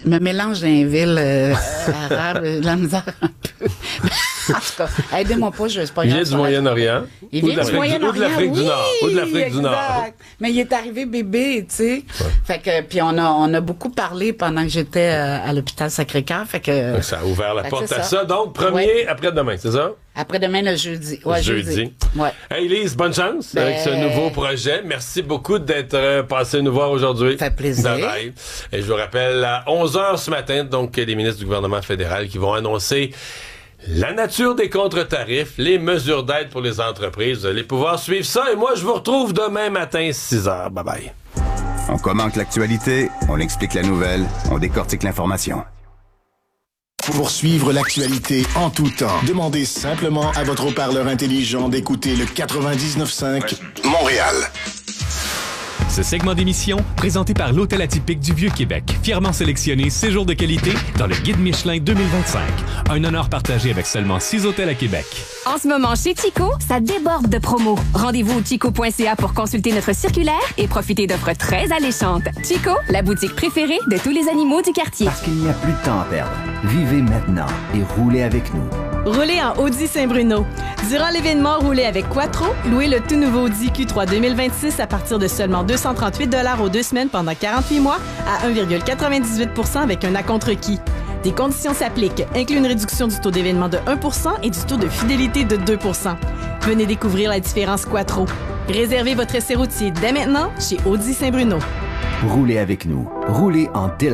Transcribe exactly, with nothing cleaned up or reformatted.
me mélange d'un ville euh, arabe, la misère un peu. En tout cas, aidez-moi pas, je sais pas. Il vient du Moyen-Orient. Il vient du Moyen-Orient, ou de l'Afrique oui, du Nord. Ou de l'Afrique exact. du Nord. Mais il est arrivé bébé, tu sais. Ouais. Fait que, puis on a, on a beaucoup parlé pendant que j'étais à, à l'hôpital Sacré-Cœur. Fait que. Donc ça a ouvert la porte à ça. ça. Donc, premier ouais. après-demain, c'est ça? Après-demain, le jeudi. Ouais, jeudi. jeudi. Ouais. Hey, Lise, bonne chance ben... avec ce nouveau projet. Merci beaucoup d'être euh, passé nous voir aujourd'hui. Ça fait plaisir. Bye-bye. Et je vous rappelle, à onze heures ce matin, donc, les ministres du gouvernement fédéral qui vont annoncer la nature des contre-tarifs, les mesures d'aide pour les entreprises. Vous allez pouvoir suivre ça. Et moi, je vous retrouve demain matin, six heures. Bye-bye. On commente l'actualité, on explique la nouvelle, on décortique l'information. Pour suivre l'actualité en tout temps, demandez simplement à votre haut-parleur intelligent d'écouter le quatre-vingt-dix-neuf cinq Montréal. Ce segment d'émission, présenté par l'Hôtel Atypique du Vieux-Québec, fièrement sélectionné séjour de qualité dans le Guide Michelin deux mille vingt-cinq. Un honneur partagé avec seulement six hôtels à Québec. En ce moment, chez Chico, ça déborde de promos. Rendez-vous au chico point c a pour consulter notre circulaire et profiter d'offres très alléchantes. Chico, la boutique préférée de tous les animaux du quartier. Parce qu'il n'y a plus de temps à perdre. Vivez maintenant et roulez avec nous. Roulez en Audi Saint-Bruno. Durant l'événement Roulez avec Quattro, louez le tout nouveau Audi Q trois deux mille vingt-six à partir de seulement deux cent trente-huit dollars aux deux semaines pendant quarante-huit mois à un virgule quatre-vingt-dix-huit pour cent avec un acompte requis. Des conditions s'appliquent, inclut une réduction du taux d'événement de un pour cent et du taux de fidélité de deux pour cent. Venez découvrir la différence Quattro. Réservez votre essai routier dès maintenant chez Audi Saint-Bruno. Roulez avec nous. Roulez en délai.